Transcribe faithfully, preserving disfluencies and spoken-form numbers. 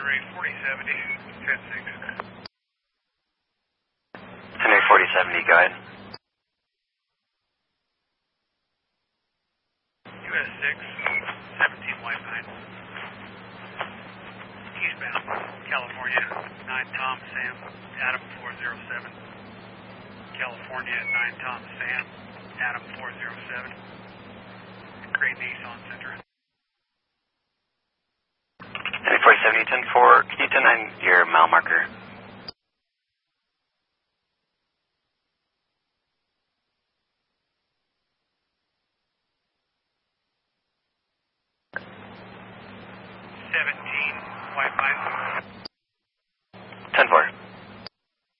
Tenere forty seventy, ten six. Tenere forty seventy, go ahead. U S six, seventeen white nine. Eastbound, California, nine Tom Sam, Adam four zero seven. California, nine Tom Sam, Adam four zero seven. Great Nissan Center. Tenere forty seventy, ten four, can you ten nine your mile marker? seventeen white nine.